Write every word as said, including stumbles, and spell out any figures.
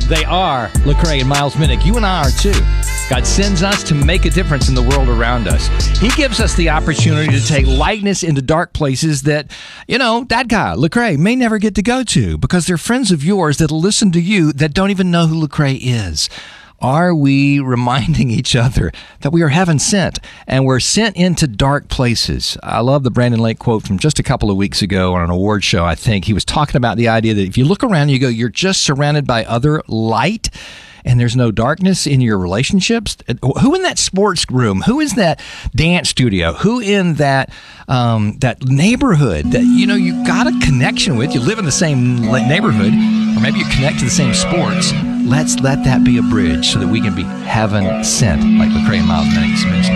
They are Lecrae and Miles Minnick. You and I are too. God sends us to make a difference in the world around us. He gives us the opportunity to take lightness into dark places that, you know, that guy, Lecrae, may never get to go to because they're friends of yours that'll listen to you that don't even know who Lecrae is. Are we reminding each other that we are heaven sent and we're sent into dark places? I love the Brandon Lake quote from just a couple of weeks ago on an award show, I think. He was talking about the idea that if you look around and you go, you're just surrounded by other light and there's no darkness in your relationships. Who in that sports room? Who is that dance studio? Who in that um, that neighborhood that, you know, you got a connection with? You live in the same neighborhood, or maybe you connect to the same sports. Let's let that be a bridge so that we can be heaven sent, like Lecrae and Miles Minnick mentioned.